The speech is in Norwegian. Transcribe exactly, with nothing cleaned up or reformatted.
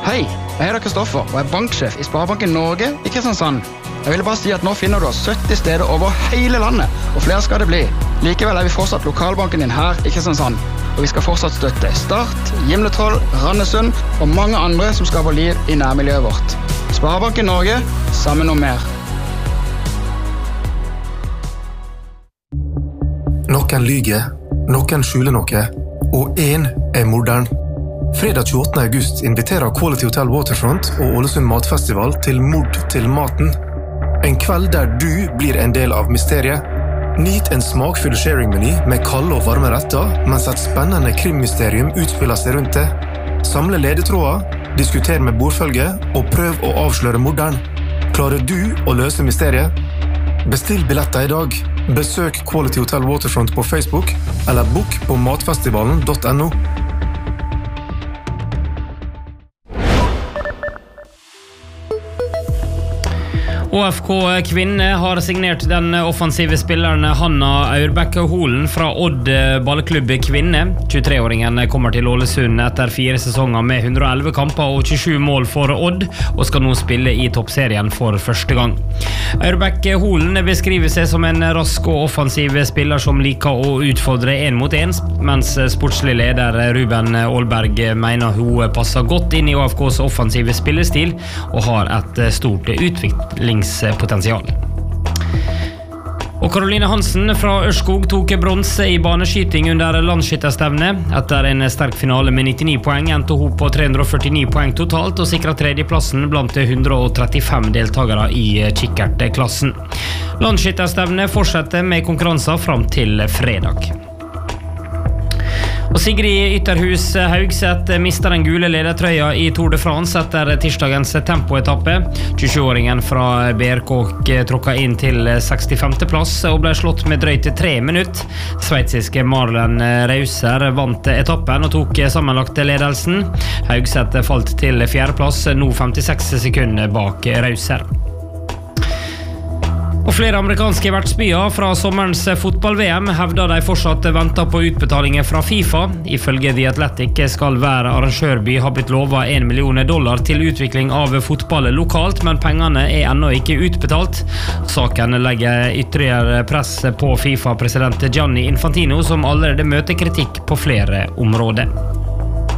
Hei, jeg heter Kristoffer og er banksjef i Sparebanken Norge i Kristiansand. Jeg ville bare si at nå finner du oss sytti steder over hele landet, og flere skal det bli. Likevel er vi fortsatt lokalbanken din her i Kristiansand, og vi skal fortsatt støtte Start, Gimletroll, Randesund og mange andre som skaper liv i nærmiljøet vårt. Sparebanken Norge, sammen om mer. Noen lyger, noen skjuler noe, og en er morderen. Fredag tjueåttende august inviterer Quality Hotel Waterfront og Ålesund Matfestival til Mord til maten. En kveld der du blir en del av mysteriet. Nyt en smakfull sharing-meny med kalde og varme retter, mens et spennende krimmysterium utspiller seg rundt det. Samle ledetråder, diskuter med bordfølge og prøv å avsløre morderen. Klarer du å løse mysteriet? Bestill billetter i dag. Besøk Quality Hotel Waterfront på Facebook eller book på matfestivalen punktum no. O F K Kvinne har signert den offensive spilleren Hanna Aurbæk-Holen fra Odd ballklubb Kvinne. tjuetre-åringen kommer til Ålesund etter fire sesonger med hundre og elleve kamper og tjuesju mål for Odd, og skal nå spille i toppserien for første gang. Aurbæk-Holen beskriver seg som en rask og offensiv spiller som liker å utfordre en mot en, mens sportslig leder Ruben Aalberg mener hun passer godt inn i O F K's offensive spillestil og har et stort utvikling potensial. Og Karoline Hansen fra Ørskog tok bronse i baneskyting under landsskytterstevne. Etter en sterk finale med nittini poeng endte hun på tre hundre og førtini poeng totalt og sikret tredjeplassen blant hundre og trettifem deltakere i kikkertklassen. Landsskytterstevne fortsetter med konkurranser fram til fredag. Og Sigrid Ytterhus Haugseth mistet den gule ledertrøya i Tour de France etter tirsdagens tempoetappe. tjuesju-åringen fra B R K tråkka inn til sekstifemte plass og ble slått med drøyt tre minutter. Sveitsiske Marlen Reuser vant etappen og tok sammenlagt ledelsen. Haugseth falt til fjerde plass, nå femtiseks sekunder bak Reuser. Og flere amerikanske vertsbyer fra sommerens fotball-V M hevder de fortsatt venter på utbetalinger fra FIFA. Ifølge The Athletic skal hver arrangørby ha blitt lovet en million dollar til utvikling av fotball lokalt, men pengene er ennå ikke utbetalt. Saken legger ytterligere press på FIFA-president Gianni Infantino, som allerede møter kritikk på flere områder.